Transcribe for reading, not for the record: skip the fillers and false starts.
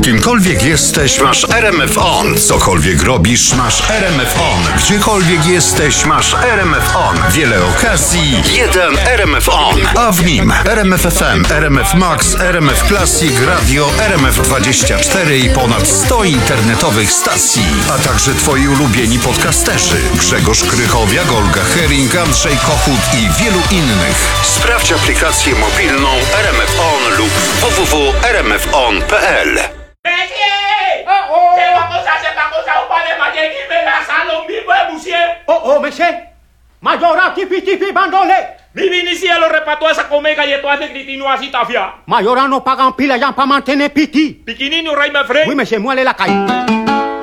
Kimkolwiek jesteś, masz RMF On. Cokolwiek robisz, masz RMF On. Gdziekolwiek jesteś, masz RMF On. Wiele okazji, jeden RMF On. A w nim RMF FM, RMF Max, RMF Classic, Radio, RMF24 i ponad 100 internetowych stacji. A także twoi ulubieni podcasterzy. Grzegorz Krychowiak, Olga Hering, Andrzej Kochut i wielu innych. Sprawdź aplikację mobilną RMF On lub www.rmfon.pl. Monsieur! Mayora, tipi, bandole! Mi vinicier lo repató a esa come galletas de gritino así tafia. Mayora no pagan pila ya para mantener piti. Piquinino, rey me frey. Oui, monsieur, moi, la caille.